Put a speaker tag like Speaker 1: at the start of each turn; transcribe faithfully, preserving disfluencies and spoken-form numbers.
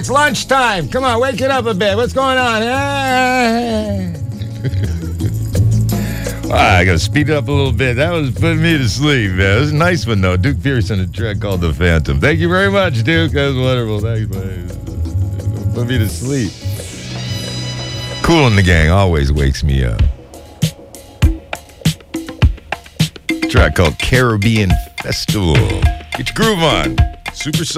Speaker 1: It's lunchtime. Come on, wake it up a bit. What's going on? Ah.
Speaker 2: Ah, I got to speed it up a little bit. That was putting me to sleep, man. It was a nice one, though. Duke Pearson, a track called The Phantom. Thank you very much, Duke. That was wonderful. Thanks, man. Put me to sleep. Kool and the Gang always wakes me up. A track called Caribbean Festival. Get your groove on. Super